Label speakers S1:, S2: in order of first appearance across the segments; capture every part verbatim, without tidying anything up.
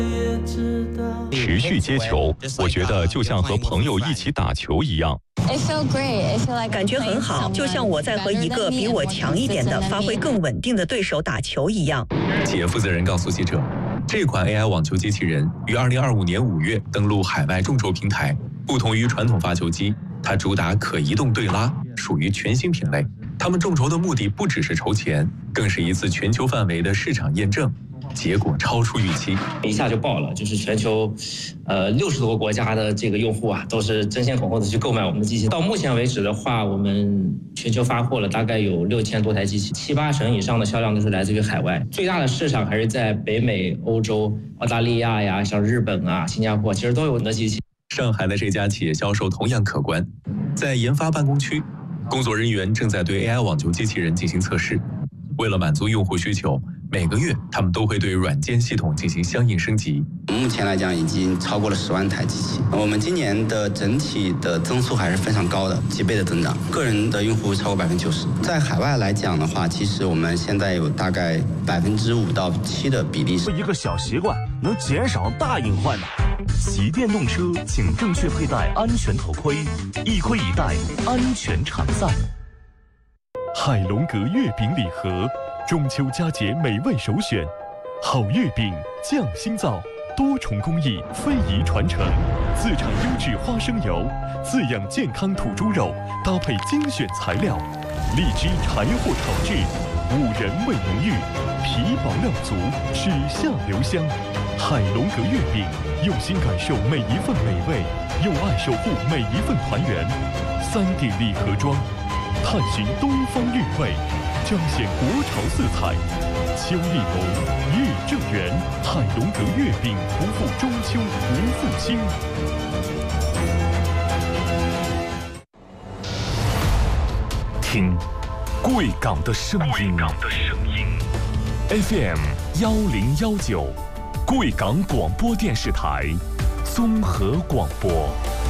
S1: 持续接球，我觉得就像和朋友一起打球一样。
S2: 感觉很好，就像我在和一个比我强一点的、发挥更稳定的对手打球一样。
S3: 企业负责人告诉记者，这款 A I 网球机器人于二零二五年五月登陆海外众筹平台。不同于传统发球机，它主打可移动对拉，属于全新品类。他们众筹的目的不只是筹钱，更是一次全球范围的市场验证。结果超出预期，
S4: 一下就爆了，就是全球，呃，六十多个国家的这个用户啊，都是争先恐后的去购买我们的机器。到目前为止的话，我们全球发货了大概有六千多台机器，七八成以上的销量都是来自于海外。最大的市场还是在北美、欧洲、澳大利亚呀，像日本啊、新加坡，其实都有我们的机器。
S3: 上海的这家企业销售同样可观，在研发办公区，工作人员正在对 A I 网球机器人进行测试。为了满足用户需求，每个月他们都会对软件系统进行相应升级。
S5: 目前来讲，已经超过了十万台机器。我们今年的整体的增速还是非常高的，几倍的增长。个人的用户超过百分之九十。在海外来讲的话，其实我们现在有大概百分之五到七的比例。
S6: 一个小习惯能减少大隐患的。骑电动车请正确佩戴安全头盔，一盔一带，安全常在。海龙阁月饼礼盒，中秋佳节美味首选。好月饼，匠心造，多重工艺，非遗传承，自产优质花生油，自养健康土猪肉，搭配精选材料，荔枝柴火炒制，五仁味浓郁，皮薄料足，吃下留香。海龙阁月饼，用心感受每一份美味，用爱守护每一份团圆。三 D 礼盒装，探寻东方韵味，彰显国潮色彩。秋意浓，月正圆，海龙阁月饼不负中秋，不负卿。听贵港的声音 ，F M 幺零幺九，贵港广播电视台综合广播。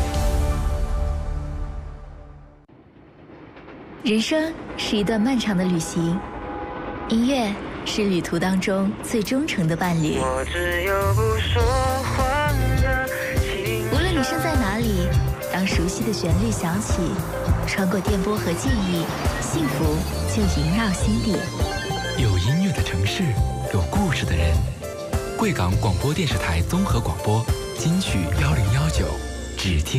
S7: 人生是一段漫长的旅行，音乐是旅途当中最忠诚的伴侣。
S8: 我只有不说话的情
S7: 无论你身在哪里，当熟悉的旋律响起，穿过电波和记忆，幸福就萦绕心底。
S9: 有音乐的城市，有故事的人。贵港广播电视台综合广播金曲幺零幺九，只听